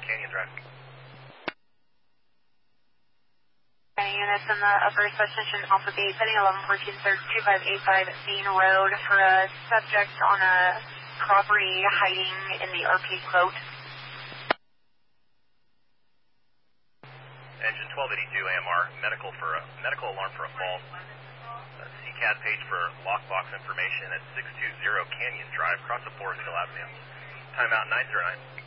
Canyon Drive. Units in the upper suspension Alpha Bay, setting 1114 third 2585 Main Road for a subject on a property hiding in the RP boat. Engine 1282 AMR, medical alarm for a fall. CCAD page for lockbox information at 620 Canyon Drive, across the Forest Hill Avenue. Timeout 909.